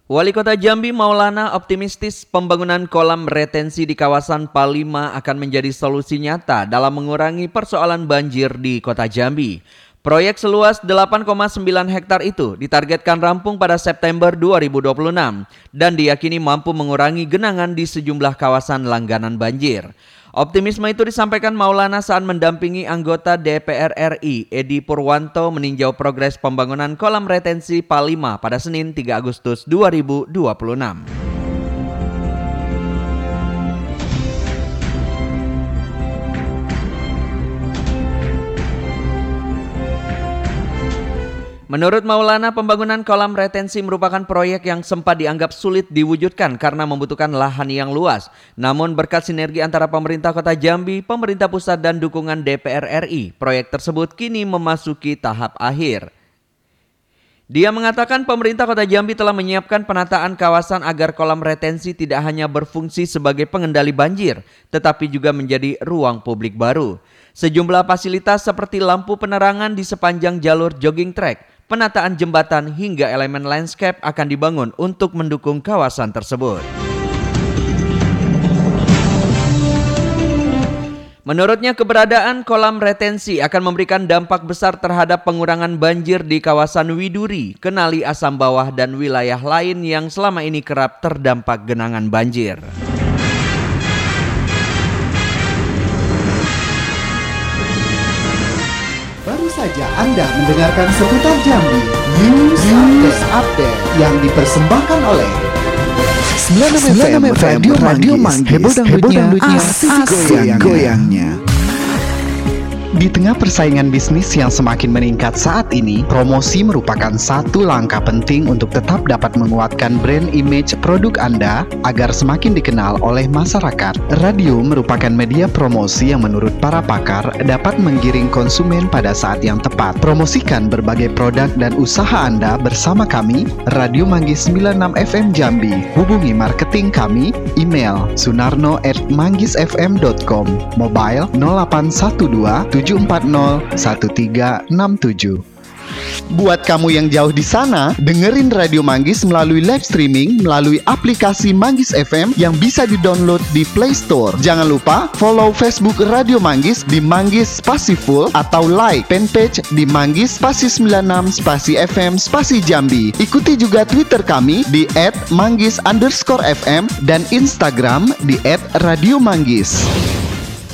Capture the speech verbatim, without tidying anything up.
Wali Kota Jambi Maulana optimistis pembangunan kolam retensi di kawasan Palima akan menjadi solusi nyata dalam mengurangi persoalan banjir di Kota Jambi. Proyek seluas delapan koma sembilan hektar itu ditargetkan rampung pada September dua ribu dua puluh enam dan diyakini mampu mengurangi genangan di sejumlah kawasan langganan banjir. Optimisme itu disampaikan Maulana saat mendampingi anggota D P R R I Edi Purwanto meninjau progres pembangunan kolam retensi Palima pada Senin tiga Agustus dua ribu dua puluh enam. Menurut Maulana, pembangunan kolam retensi merupakan proyek yang sempat dianggap sulit diwujudkan karena membutuhkan lahan yang luas. Namun berkat sinergi antara pemerintah Kota Jambi, pemerintah pusat dan dukungan D P R R I, proyek tersebut kini memasuki tahap akhir. Dia mengatakan pemerintah Kota Jambi telah menyiapkan penataan kawasan agar kolam retensi tidak hanya berfungsi sebagai pengendali banjir, tetapi juga menjadi ruang publik baru. Sejumlah fasilitas seperti lampu penerangan di sepanjang jalur jogging track, penataan jembatan hingga elemen landscape akan dibangun untuk mendukung kawasan tersebut. Menurutnya keberadaan kolam retensi akan memberikan dampak besar terhadap pengurangan banjir di kawasan Widuri, Kenali Asam Bawah dan wilayah lain yang selama ini kerap terdampak genangan banjir. Baru saja Anda mendengarkan seputar Jambi News, News Update, Update yang dipersembahkan oleh sembilan puluh enam F M Radio Manggis, heboh dangdutnya, asik goyang-goyangnya. Di tengah persaingan bisnis yang semakin meningkat saat ini, promosi merupakan satu langkah penting untuk tetap dapat menguatkan brand image produk Anda agar semakin dikenal oleh masyarakat. Radio merupakan media promosi yang menurut para pakar dapat menggiring konsumen pada saat yang tepat. Promosikan berbagai produk dan usaha Anda bersama kami, Radio Manggis sembilan puluh enam F M Jambi. Hubungi marketing kami, email sunarno at manggisfm dot com, mobile nol delapan satu dua tujuh empat nol satu tiga enam tujuh. Buat kamu yang jauh di sana, dengerin Radio Manggis melalui live streaming melalui aplikasi Manggis F M yang bisa di-download di Play Store. Jangan lupa follow Facebook Radio Manggis di Manggis Spasi Full atau like fanpage di Manggis Spasi sembilan puluh enam Spasi F M Spasi Jambi. Ikuti juga Twitter kami di et manggis underscore f m dan Instagram di et radio manggis.